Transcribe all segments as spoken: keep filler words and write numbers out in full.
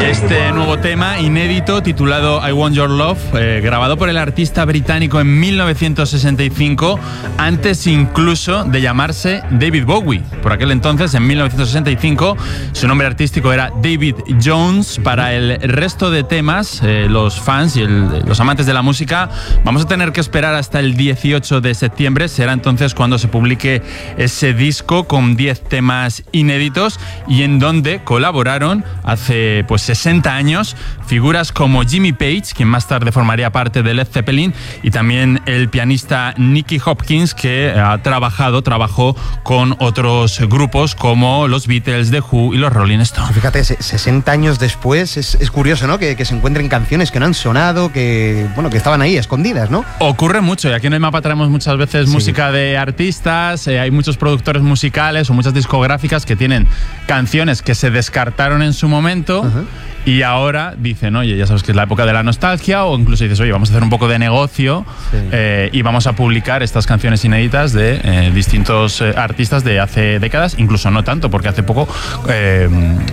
Este nuevo tema inédito titulado I Want Your Love, eh, grabado por el artista británico en mil novecientos sesenta y cinco, antes incluso de llamarse David Bowie. Por aquel entonces, en mil novecientos sesenta y cinco, su nombre artístico era David Jones. Para el resto de temas, eh, los fans y el, los amantes de la música, vamos a tener que esperar hasta el dieciocho de septiembre. Será entonces cuando se publique ese disco con diez temas inéditos y en donde colaboraron hace pues sesenta años figuras como Jimmy Page, quien más tarde formaría parte de Led Zeppelin, y también el pianista Nicky Hopkins, que ha trabajado, trabajó con otros grupos como los Beatles, The Who y los Rolling Stones. Fíjate, sesenta años después es, es curioso, ¿no? Que, que se encuentren canciones que no han sonado, que bueno, que estaban ahí escondidas, ¿no? Ocurre mucho, y aquí en el mapa traemos muchas veces sí. música de artistas, eh, hay muchos productores musicales o muchas discográficas que tienen canciones que se descartaron en su momento. Uh-huh. Y ahora dicen, oye, ya sabes que es la época de la nostalgia, o incluso dices, oye, vamos a hacer un poco de negocio sí. eh, y vamos a publicar estas canciones inéditas de eh, distintos eh, artistas de hace décadas, incluso no tanto, porque hace poco eh,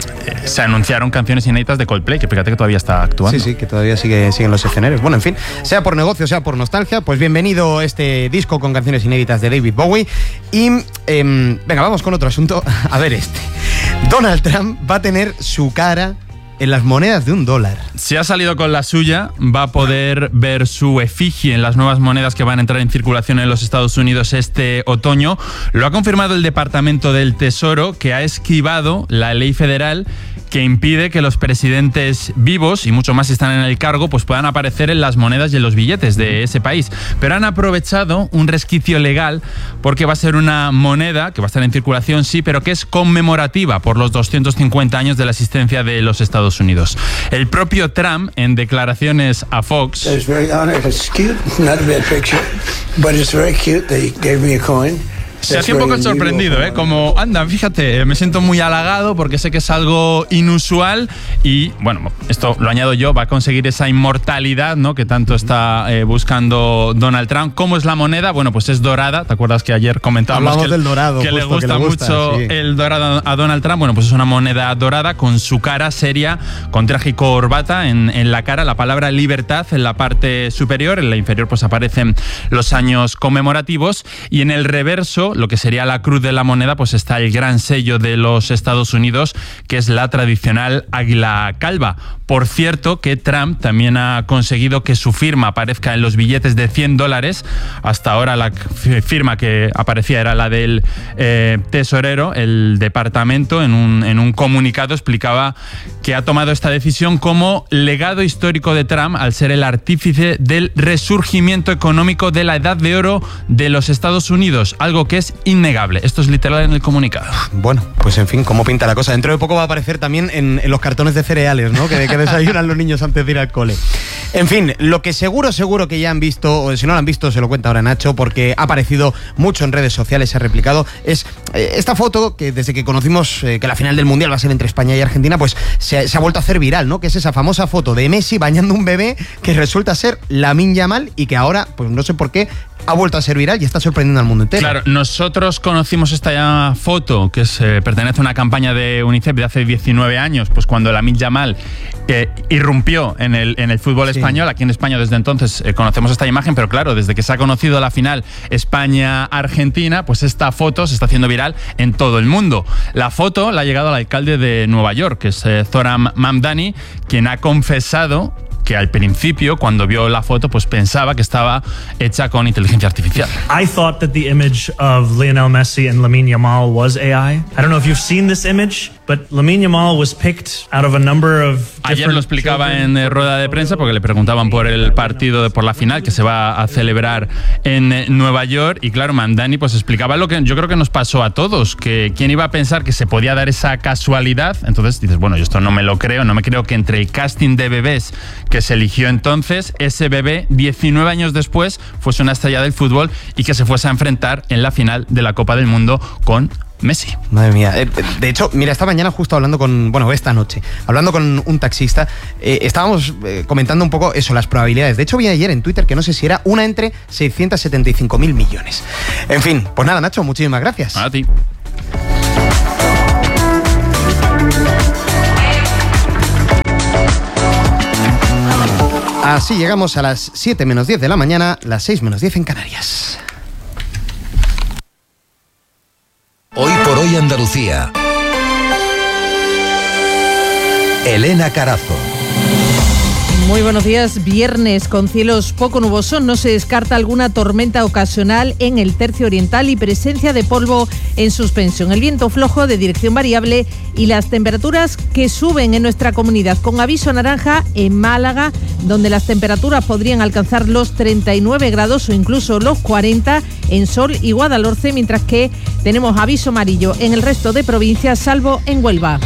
se anunciaron canciones inéditas de Coldplay, que fíjate que todavía está actuando. Sí, sí, que todavía sigue, siguen los escenarios. Bueno, en fin, sea por negocio, sea por nostalgia, pues bienvenido este disco con canciones inéditas de David Bowie. Y eh, venga, vamos con otro asunto. A ver este. Donald Trump va a tener su cara en las monedas de un dólar. Si ha salido con la suya, va a poder ver su efigie en las nuevas monedas que van a entrar en circulación en los Estados Unidos este otoño. Lo ha confirmado el Departamento del Tesoro, que ha esquivado la ley federal que impide que los presidentes vivos, y mucho más si están en el cargo, pues puedan aparecer en las monedas y en los billetes de ese país. Pero han aprovechado un resquicio legal porque va a ser una moneda que va a estar en circulación, sí, pero que es conmemorativa por los doscientos cincuenta años de la existencia de los Estados Unidos. El propio Trump, en declaraciones a Fox... Se hacía un poco sorprendido, ¿eh? Como, anda, fíjate, me siento muy halagado porque sé que es algo inusual y, bueno, esto lo añado yo, va a conseguir esa inmortalidad, ¿no?, que tanto está eh, buscando Donald Trump. ¿Cómo es la moneda? Bueno, pues es dorada. ¿Te acuerdas que ayer comentábamos Hablamos que, del dorado, que, le gusta que le gusta mucho sí. el dorado a Donald Trump? Bueno, pues es una moneda dorada con su cara seria, con traje y corbata en, en la cara, la palabra libertad en la parte superior, en la inferior pues aparecen los años conmemorativos y en el reverso, lo que sería la cruz de la moneda, pues está el gran sello de los Estados Unidos, que es la tradicional águila calva. Por cierto, que Trump también ha conseguido que su firma aparezca en los billetes de cien dólares. Hasta ahora la firma que aparecía era la del eh, tesorero. El departamento en un, en un comunicado explicaba que ha tomado esta decisión como legado histórico de Trump al ser el artífice del resurgimiento económico de la edad de oro de los Estados Unidos, algo que es innegable. Esto es literal en el comunicado. Bueno, pues en fin, ¿cómo pinta la cosa? Dentro de poco va a aparecer también en, en los cartones de cereales, ¿no? Que, que desayunan los niños antes de ir al cole. En fin, lo que seguro, seguro que ya han visto, o si no lo han visto, se lo cuenta ahora Nacho, porque ha aparecido mucho en redes sociales, se ha replicado, es eh, esta foto que desde que conocimos eh, que la final del Mundial va a ser entre España y Argentina, pues se, se ha vuelto a hacer viral, ¿no? Que es esa famosa foto de Messi bañando un bebé que resulta ser Lamine Yamal y que ahora, pues no sé por qué, ha vuelto a ser viral y está sorprendiendo al mundo entero. Claro, nosotros conocimos esta foto que es, eh, pertenece a una campaña de UNICEF de hace diecinueve años, pues cuando Lamine Yamal eh, irrumpió en el, en el fútbol sí. español. Aquí en España desde entonces eh, conocemos esta imagen, pero claro, desde que se ha conocido la final España-Argentina, pues esta foto se está haciendo viral en todo el mundo. La foto la ha llegado al alcalde de Nueva York, que es eh, Zoran Mamdani, quien ha confesado que al principio, cuando vio la foto, pues pensaba que estaba hecha con inteligencia artificial. I thought that the image of Lionel Messi and Lamine Yamal was A I. I don't know if you've seen this image, but Lamine Yamal was picked out of a number of Ayer lo explicaba en eh, rueda de prensa porque le preguntaban por el partido, de, por la final que se va a celebrar en eh, Nueva York y claro, Mamdani pues explicaba lo que yo creo que nos pasó a todos, que quién iba a pensar que se podía dar esa casualidad. Entonces dices, bueno, yo esto no me lo creo, no me creo que entre el casting de bebés que se eligió entonces, ese bebé diecinueve años después fuese una estrella del fútbol y que se fuese a enfrentar en la final de la Copa del Mundo con Messi. Madre mía. De hecho, mira, esta mañana justo hablando con, bueno, esta noche, hablando con un taxista, eh, estábamos eh, comentando un poco eso, las probabilidades. De hecho, vi ayer en Twitter que no sé si era una entre seiscientos setenta y cinco mil millones. En fin, pues nada, Nacho, muchísimas gracias. A ti. Así llegamos a las siete menos diez de la mañana, las seis menos diez en Canarias. Hoy por hoy Andalucía. Elena Carazo. Muy buenos días. Viernes con cielos poco nubosos. No se descarta alguna tormenta ocasional en el tercio oriental y presencia de polvo en suspensión. El viento flojo de dirección variable y las temperaturas que suben en nuestra comunidad. Con aviso naranja en Málaga, donde las temperaturas podrían alcanzar los treinta y nueve grados o incluso los cuarenta en Sol y Guadalhorce, mientras que tenemos aviso amarillo en el resto de provincias, salvo en Huelva.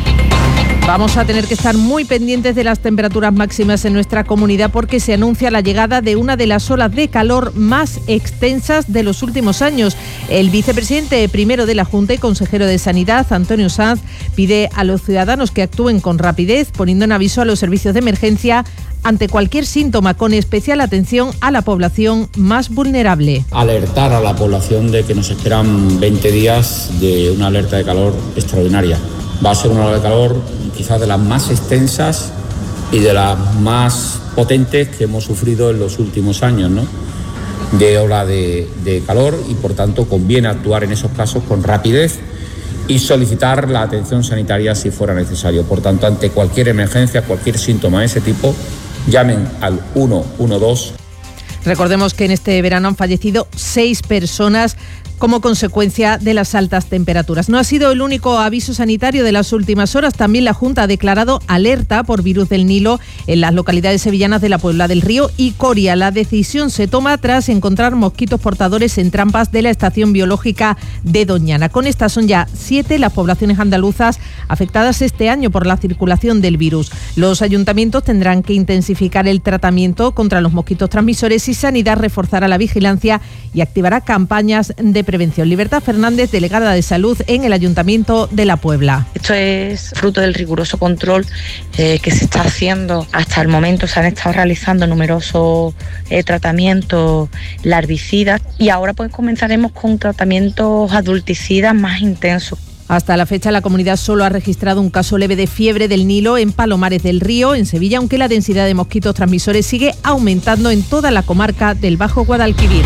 Vamos a tener que estar muy pendientes de las temperaturas máximas en nuestra comunidad porque se anuncia la llegada de una de las olas de calor más extensas de los últimos años. El vicepresidente primero de la Junta y consejero de Sanidad, Antonio Sanz, pide a los ciudadanos que actúen con rapidez, poniendo en aviso a los servicios de emergencia ante cualquier síntoma, con especial atención a la población más vulnerable. Alertar a la población de que nos esperan veinte días de una alerta de calor extraordinaria. Va a ser una ola de calor quizás de las más extensas y de las más potentes que hemos sufrido en los últimos años, ¿no? De ola de, de calor y por tanto conviene actuar en esos casos con rapidez y solicitar la atención sanitaria si fuera necesario. Por tanto, ante cualquier emergencia, cualquier síntoma de ese tipo, llamen al uno uno dos. Recordemos que en este verano han fallecido seis personas como consecuencia de las altas temperaturas. No ha sido el único aviso sanitario de las últimas horas. También la Junta ha declarado alerta por virus del Nilo en las localidades sevillanas de la Puebla del Río y Coria. La decisión se toma tras encontrar mosquitos portadores en trampas de la estación biológica de Doñana. Con estas son ya siete las poblaciones andaluzas afectadas este año por la circulación del virus. Los ayuntamientos tendrán que intensificar el tratamiento contra los mosquitos transmisores y Sanidad reforzará la vigilancia y activará campañas de prevención. Libertad Fernández, delegada de Salud en el Ayuntamiento de La Puebla. Esto es fruto del riguroso control eh, que se está haciendo hasta el momento. Se han estado realizando numerosos eh, tratamientos larvicidas y ahora pues comenzaremos con tratamientos adulticidas más intensos. Hasta la fecha, la comunidad solo ha registrado un caso leve de fiebre del Nilo en Palomares del Río, en Sevilla, aunque la densidad de mosquitos transmisores sigue aumentando en toda la comarca del Bajo Guadalquivir.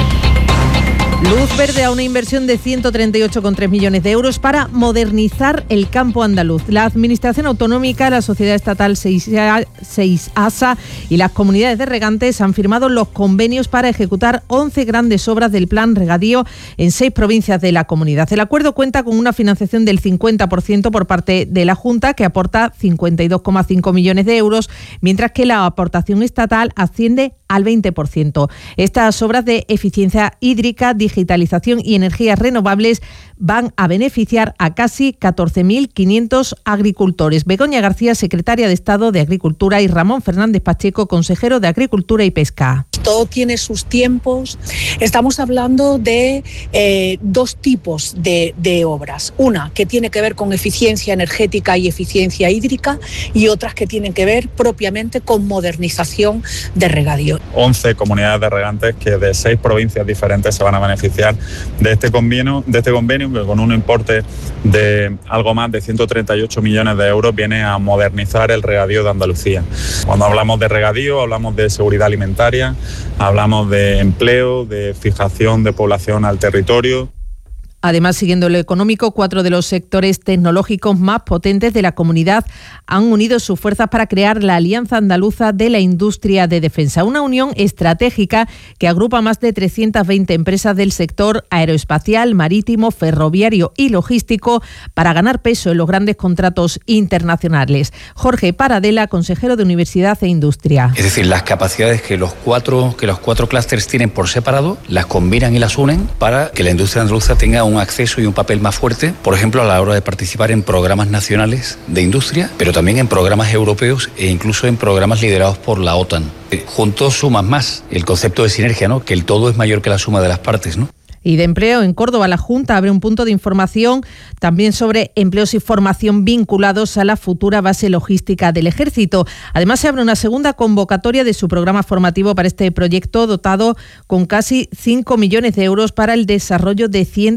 Luz verde a una inversión de ciento treinta y ocho coma tres millones de euros para modernizar el campo andaluz. La Administración Autonómica, la Sociedad Estatal SEISASA y las comunidades de regantes han firmado los convenios para ejecutar once grandes obras del Plan Regadío en seis provincias de la comunidad. El acuerdo cuenta con una financiación del cincuenta por ciento por parte de la Junta, que aporta cincuenta y dos coma cinco millones de euros, mientras que la aportación estatal asciende al veinte por ciento. Estas obras de eficiencia hídrica, digitalización y energías renovables van a beneficiar a casi catorce mil quinientos agricultores. Begoña García, secretaria de Estado de Agricultura, y Ramón Fernández Pacheco, consejero de Agricultura y Pesca. Todo tiene sus tiempos. Estamos hablando de eh, dos tipos de, de obras. Una que tiene que ver con eficiencia energética y eficiencia hídrica y otras que tienen que ver propiamente con modernización de regadío. once comunidades de regantes que de seis provincias diferentes se van a beneficiar de este convenio, de este convenio que con un importe de algo más de ciento treinta y ocho millones de euros viene a modernizar el regadío de Andalucía. Cuando hablamos de regadío hablamos de seguridad alimentaria, hablamos de empleo, de fijación de población al territorio. Además, siguiendo lo económico, cuatro de los sectores tecnológicos más potentes de la comunidad han unido sus fuerzas para crear la Alianza Andaluza de la Industria de Defensa, una unión estratégica que agrupa más de trescientas veinte empresas del sector aeroespacial, marítimo, ferroviario y logístico para ganar peso en los grandes contratos internacionales. Jorge Paradela, consejero de Universidad e Industria. Es decir, las capacidades que los cuatro, que los cuatro clústeres tienen por separado, las combinan y las unen para que la industria andaluza tenga un un acceso y un papel más fuerte, por ejemplo, a la hora de participar en programas nacionales de industria, pero también en programas europeos e incluso en programas liderados por la OTAN. Juntos suman más, el concepto de sinergia, ¿no? Que el todo es mayor que la suma de las partes, ¿no? Y de empleo, en Córdoba, la Junta abre un punto de información también sobre empleos y formación vinculados a la futura base logística del Ejército. Además, se abre una segunda convocatoria de su programa formativo para este proyecto, dotado con casi cinco millones de euros para el desarrollo de cientos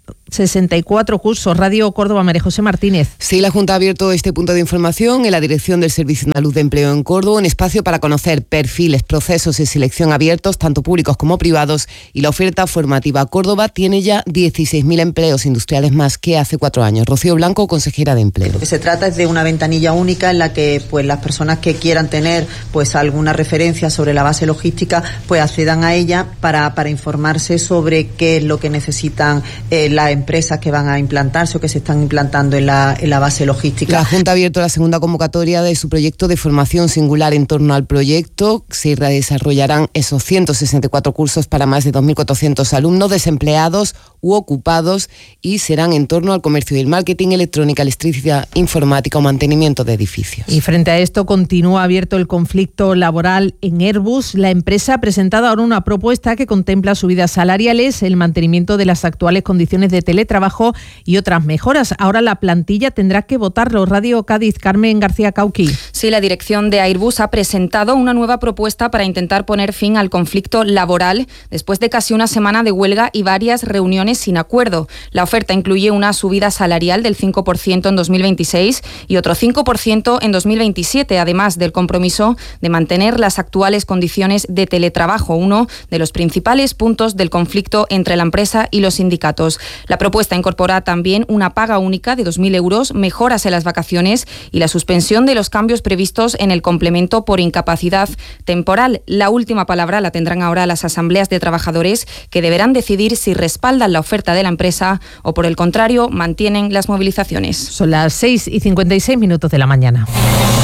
sesenta y cuatro cursos. Radio Córdoba, María José Martínez. Sí, la Junta ha abierto este punto de información en la dirección del Servicio Andaluz de Empleo en Córdoba, un espacio para conocer perfiles, procesos de selección abiertos, tanto públicos como privados, y la oferta formativa. Córdoba tiene ya dieciséis mil empleos industriales más que hace cuatro años. Rocío Blanco, consejera de Empleo. Lo que se trata es de una ventanilla única en la que pues las personas que quieran tener pues alguna referencia sobre la base logística pues accedan a ella para, para informarse sobre qué es lo que necesitan eh, las empresas que van a implantarse o que se están implantando en la, en la base logística. La Junta ha abierto la segunda convocatoria de su proyecto de formación singular en torno al proyecto. Se desarrollarán esos ciento sesenta y cuatro cursos para más de dos mil cuatrocientos alumnos desempleados u ocupados y serán en torno al comercio y el marketing, electrónica, electricidad, informática o mantenimiento de edificios. Y frente a esto continúa abierto el conflicto laboral en Airbus. La empresa ha presentado ahora una propuesta que contempla subidas salariales, el mantenimiento de las actuales condiciones de teletrabajo y otras mejoras. Ahora la plantilla tendrá que votarlo. Radio Cádiz, Carmen García Cauqui. Sí, la dirección de Airbus ha presentado una nueva propuesta para intentar poner fin al conflicto laboral después de casi una semana de huelga y varias reuniones sin acuerdo. La oferta incluye una subida salarial del cinco por ciento en dos mil veintiséis y otro cinco por ciento en dos mil veintisiete, además del compromiso de mantener las actuales condiciones de teletrabajo, uno de los principales puntos del conflicto entre la empresa y los sindicatos. La propuesta incorpora también una paga única de dos mil euros, mejoras en las vacaciones y la suspensión de los cambios previstos en el complemento por incapacidad temporal. La última palabra la tendrán ahora las asambleas de trabajadores, que deberán decidir si respaldan la oferta de la empresa o, por el contrario, mantienen las movilizaciones. Son las seis y cincuenta y seis minutos de la mañana.